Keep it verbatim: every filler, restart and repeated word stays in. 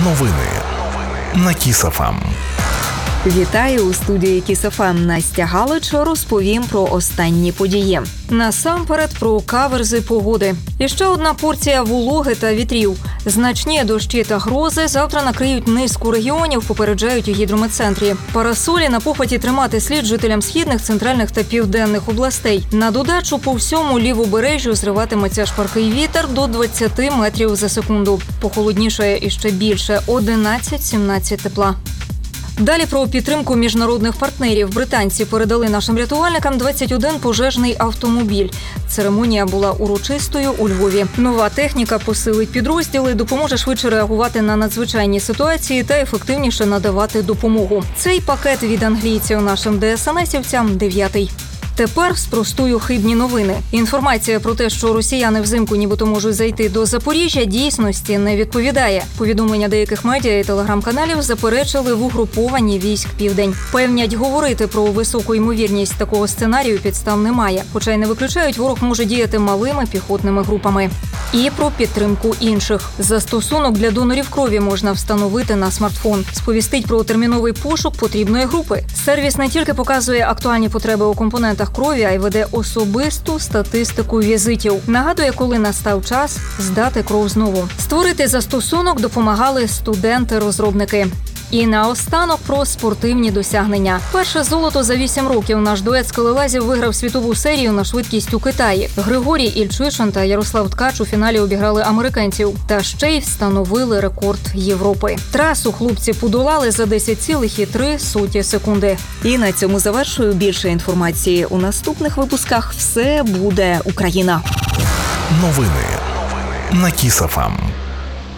Новини на Кіс.ФМ. Вітаю у студії Кіс.ФМ. Настя Галич, розповім про останні події. Насамперед про каверзи погоди. І ще одна порція вологи та вітрів. Значні дощі та грози завтра накриють низку регіонів, попереджають у гідрометцентрі. Парасолі на похваті тримати слід жителям східних, центральних та південних областей. На додачу по всьому лівобережжю зриватиметься шкваркий вітер до двадцять метрів за секунду. Похолоднішає іще більше – одинадцять-сімнадцять тепла. Далі про підтримку міжнародних партнерів. Британці передали нашим рятувальникам двадцять один пожежний автомобіль. Церемонія була урочистою у Львові. Нова техніка посилить підрозділи, допоможе швидше реагувати на надзвичайні ситуації та ефективніше надавати допомогу. Цей пакет від англійців нашим ДСНСівцям дев'ятий. Тепер спростую хибні новини. Інформація про те, що росіяни взимку нібито можуть зайти до Запоріжжя, дійсності не відповідає. Повідомлення деяких медіа і телеграм-каналів заперечили в угрупованні військ «Південь». Певнять, говорити про високу ймовірність такого сценарію підстав немає. Хоча й не виключають, ворог може діяти малими піхотними групами. І про підтримку інших. Застосунок для донорів крові можна встановити на смартфон. Сповістить про терміновий пошук потрібної групи. Сервіс не тільки показує актуальні потреби у компонентах крові, а й веде особисту статистику візитів. Нагадує, коли настав час здати кров знову. Створити застосунок допомагали студенти-розробники. І наостанок про спортивні досягнення. Перше золото за вісім років наш дует скелелазів виграв світову серію на швидкість у Китаї. Григорій Ільчишин та Ярослав Ткач у фіналі обіграли американців. Та ще й встановили рекорд Європи. Трасу хлопці подолали за десять цілих три сотні секунди. І на цьому завершую. Більше інформації у наступних випусках. Все буде Україна. Новини на Кіс.ФМ.